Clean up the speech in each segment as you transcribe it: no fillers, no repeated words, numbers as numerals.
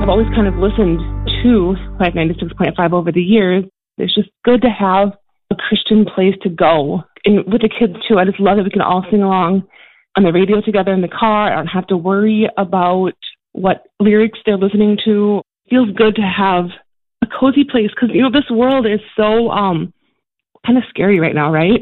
I've always kind of listened to Life 96.5 over the years. It's just good to have a Christian place to go. And with the kids, too, I just love that we can all sing along on the radio together in the car. I don't have to worry about what lyrics they're listening to. It feels good to have a cozy place because, this world is so kind of scary right now, right?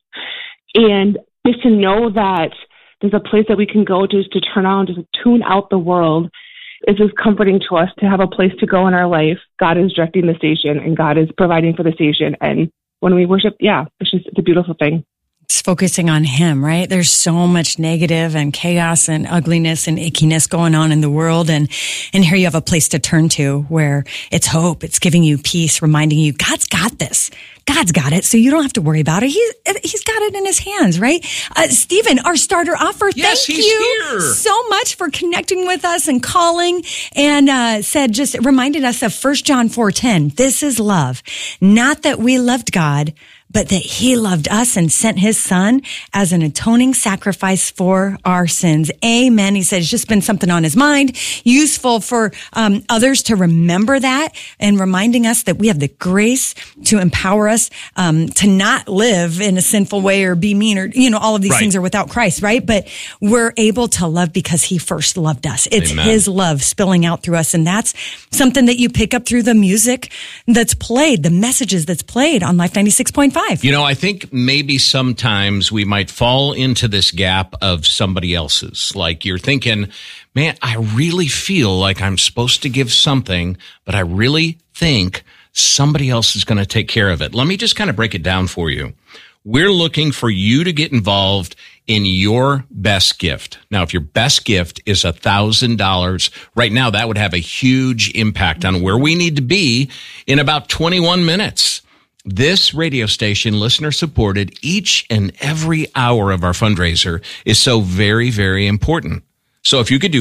And just to know that there's a place that we can go just to turn on, just to tune out the world, is just comforting to us to have a place to go in our life. God is directing the station and God is providing for the station. And when we worship, it's a beautiful thing. It's focusing on Him, right? There's so much negative and chaos and ugliness and ickiness going on in the world. And here you have a place to turn to where it's hope. It's giving you peace, reminding you God's got this. God's got it. So you don't have to worry about it. He's got it in His hands, right? Stephen, our starter offer. Yes, thank he's you here. so much for connecting with us and calling and just reminded us of 1 John 4:10. This is love. Not that we loved God, but that He loved us and sent His Son as an atoning sacrifice for our sins. Amen. He said it's just been something on his mind, useful for others to remember that and reminding us that we have the grace to empower us to not live in a sinful way or be mean or, all of these things are without Christ, right? But we're able to love because He first loved us. It's Amen. His love spilling out through us. And that's something that you pick up through the music that's played, the messages that's played on Life 96.5. I think maybe sometimes we might fall into this gap of somebody else's. Like you're thinking, man, I really feel like I'm supposed to give something, but I really think somebody else is going to take care of it. Let me just kind of break it down for you. We're looking for you to get involved in your best gift. Now, if your best gift is $1,000, right now that would have a huge impact on where we need to be in about 21 minutes. This radio station, listener supported, each and every hour of our fundraiser is so very, very important. So if you could do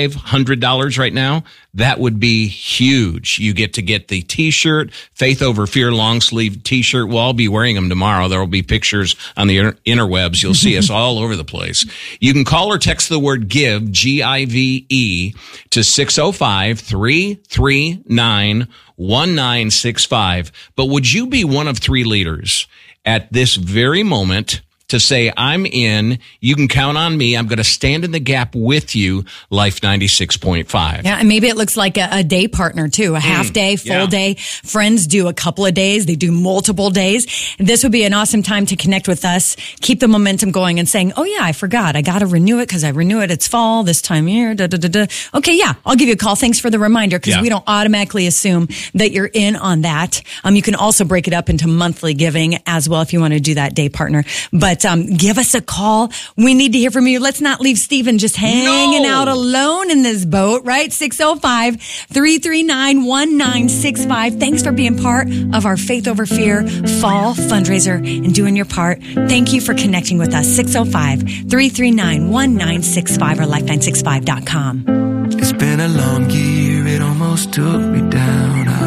$500 right now, that would be huge. You get the T-shirt, Faith Over Fear long sleeve T-shirt. We'll all be wearing them tomorrow. There will be pictures on the interwebs. You'll see us all over the place. You can call or text the word GIVE, G-I-V-E, to 605-339-1965. But would you be one of three leaders at this very moment to say, I'm in, you can count on me, I'm going to stand in the gap with you, Life 96.5. Yeah, and maybe it looks like a day partner too, a half day, full day. Friends do a couple of days, they do multiple days. This would be an awesome time to connect with us, keep the momentum going and saying, oh yeah, I forgot, I got to renew it because I renew it, it's fall, this time of year, Okay, yeah, I'll give you a call. Thanks for the reminder because we don't automatically assume that you're in on that. You can also break it up into monthly giving as well if you want to do that day partner. But give us a call. We need to hear from you. Let's not leave Stephen just hanging out alone in this boat, right? 605-339-1965. Thanks for being part of our Faith Over Fear fall fundraiser and doing your part. Thank you for connecting with us. 605-339-1965 or life965.com. It's been a long year. It almost took me down.